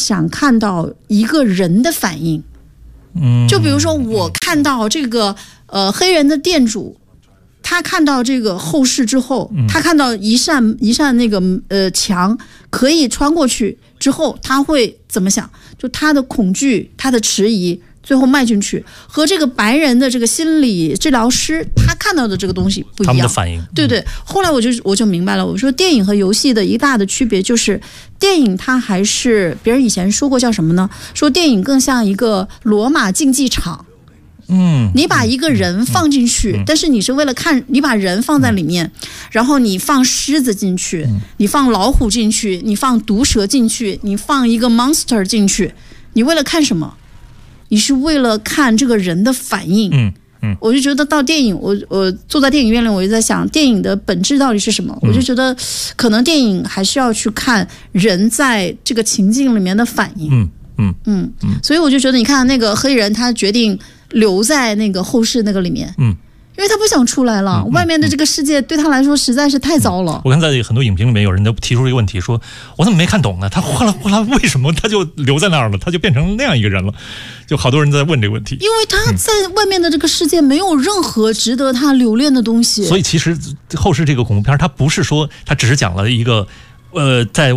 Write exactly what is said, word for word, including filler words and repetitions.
想看到一个人的反应。嗯，就比如说我看到这个呃黑人的店主，他看到这个后视之后，他看到一扇一扇那个呃墙可以穿过去之后，他会怎么想？就他的恐惧，他的迟疑，最后迈进去，和这个白人的这个心理治疗师他看到的这个东西不一样， 他们的反应。 对对。后来我就我就明白了，我说电影和游戏的一大的区别就是，电影它还是别人以前说过叫什么呢？说电影更像一个罗马竞技场。嗯，你把一个人放进去，嗯嗯、但是你是为了看，你把人放在里面，嗯、然后你放狮子进去，嗯、你放老虎进去，你放毒蛇进去，你放一个 monster 进去，你为了看什么？你是为了看这个人的反应。嗯嗯，我就觉得到电影，我我坐在电影院里，我就在想电影的本质到底是什么？嗯、我就觉得可能电影还是要去看人在这个情境里面的反应。嗯嗯嗯嗯，所以我就觉得，你看那个黑人，他决定留在那个后视那个里面，嗯，因为他不想出来了，嗯、外面的这个世界对他来说实在是太糟了。嗯、 我看在很多影评里面，有人都提出一个问题，说我怎么没看懂呢？他后来后来为什么他就留在那儿了？他就变成那样一个人了？就好多人在问这个问题， 因为他在外面的这个世界没有任何值得他留恋的东西。 所以其实后视这个恐怖片，它不是说它只是讲了一个呃在。